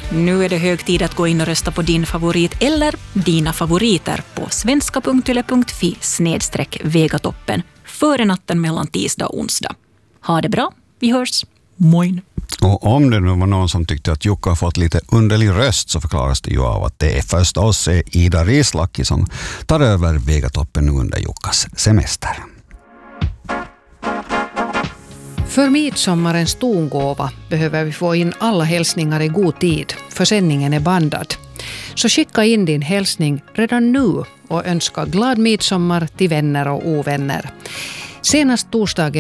Nu är det hög tid att gå in och rösta på din favorit eller dina favoriter på svenska.yle.fi/vegatoppen före natten mellan tisdag och onsdag. Ha det bra, vi hörs. Moin! Och om det nu var någon som tyckte att Jukka har fått lite underlig röst så förklaras det ju av att det är förstås Ida Rislaki som tar över Vegatoppen under Jukkas semester. För midsommarens tongåva behöver vi få in alla hälsningar i god tid, för sändningen är bandad. Så skicka in din hälsning redan nu och önska glad midsommar till vänner och ovänner. Senast torsdagen